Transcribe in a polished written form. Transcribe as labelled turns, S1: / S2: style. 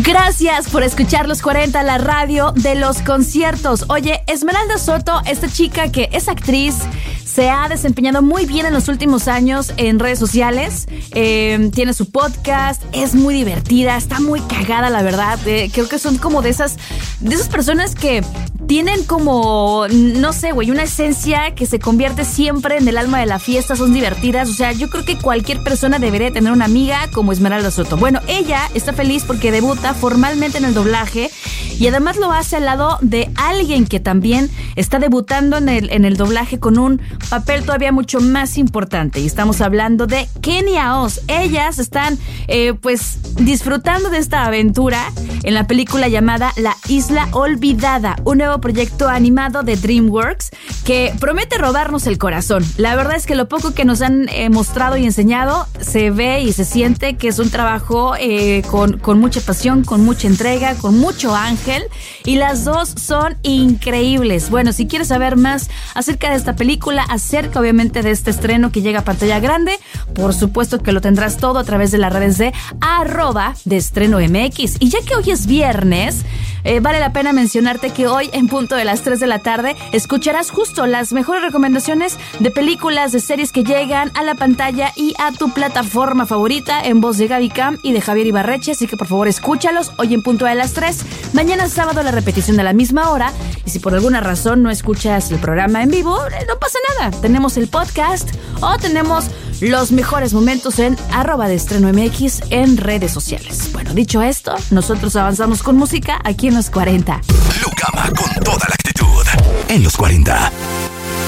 S1: Gracias por escuchar Los 40, la radio de los conciertos. Oye, Esmeralda Soto, esta chica que es actriz, se ha desempeñado muy bien en los últimos años en redes sociales. Tiene su podcast, es muy divertida, está muy cagada, la verdad. Creo que son como de esas personas que tienen como, no sé, güey, una esencia que se convierte siempre en el alma de la fiesta. Son divertidas. O sea, yo creo que cualquier persona debería tener una amiga como Esmeralda Soto. Bueno, ella está feliz porque debuta formalmente en el doblaje y además lo hace al lado de alguien que también está debutando en el doblaje con un papel todavía mucho más importante. Y estamos hablando de Kenia Oz. Ellas están pues disfrutando de esta aventura en la película llamada La Isla Olvidada, un nuevo proyecto animado de DreamWorks que promete robarnos el corazón. La verdad es que lo poco que nos han mostrado y enseñado se ve y se siente que es un trabajo con mucha pasión, con mucha entrega, con mucho ángel, y las dos son increíbles. Bueno, si quieres saber más acerca de esta película, acerca obviamente de este estreno que llega a pantalla grande, por supuesto que lo tendrás todo a través de las redes de @deestrenomx. Y ya que hoy es viernes, vale la pena mencionarte que hoy en punto de las 3 de la tarde escucharás justo las mejores recomendaciones de películas, de series que llegan a la pantalla y a tu plataforma favorita, en voz de Gaby Cam y de Javier Ibarreche. Así que por favor escúchalos hoy en punto de las 3. Mañana sábado la repetición de la misma hora. Y si por alguna razón no escuchas el programa en vivo, no pasa nada. Tenemos el podcast o tenemos los mejores momentos en @deestrenomx en redes sociales. Bueno, dicho esto, nosotros avanzamos con música aquí en Los 40.
S2: Lucama con toda la actitud en Los 40.